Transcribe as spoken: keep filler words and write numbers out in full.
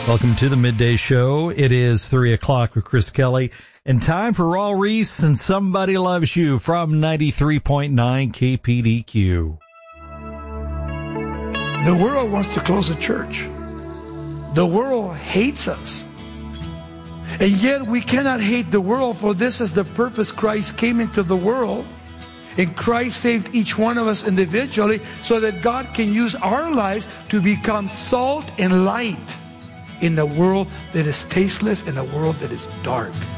Welcome to the Midday Show. It is three o'clock with Chris Kelly, and time for Raul Ries and Somebody Loves You from ninety-three point nine K P D Q. The world wants to close the church. The world hates us. And yet we cannot hate the world, for this is the purpose Christ came into the world. And Christ saved each one of us individually so that God can use our lives to become salt and light in a world that is tasteless, in a world that is dark.